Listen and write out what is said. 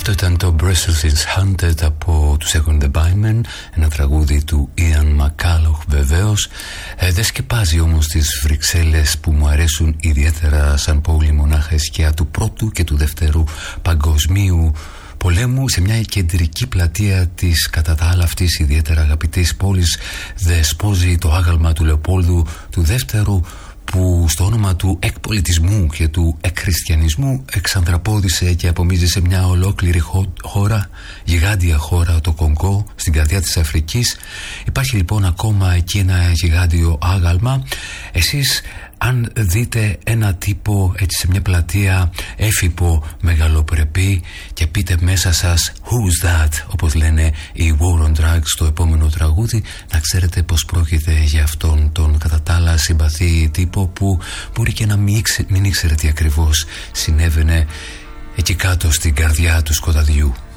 Αυτό ήταν το Brussels is Haunted από τους Echo and the Bunnymen, ένα τραγούδι του Ian McCulloch βεβαίως. Δεν σκεπάζει όμως τις Βρυξέλλες που μου αρέσουν ιδιαίτερα σαν πόλη μονάχα σκιά του πρώτου και του δεύτερου παγκοσμίου πολέμου, σε μια κεντρική πλατεία της κατά τα άλλα αυτής ιδιαίτερα αγαπητής πόλης δεσπόζει το άγαλμα του Λεοπόλδου του δεύτερου, που στο όνομα του εκπολιτισμού και του εκχριστιανισμού εξανθραπώδησε και απομίζησε μια ολόκληρη χώρα, γιγάντια χώρα, το Κονγκό, στην καρδιά της Αφρικής. Υπάρχει λοιπόν ακόμα εκεί ένα γιγάντιο άγαλμα. Εσείς αν δείτε ένα τύπο έτσι σε μια πλατεία έφυπο, μεγαλοπρεπή και πείτε μέσα σας Who's that, όπως λένε οι War on Drugs στο επόμενο τραγούδι, να ξέρετε πως πρόκειται για αυτόν τον κατά τα άλλα συμπαθή τύπο που μπορεί και να μην ήξερε τι ακριβώς συνέβαινε εκεί κάτω στην καρδιά του σκοταδιού.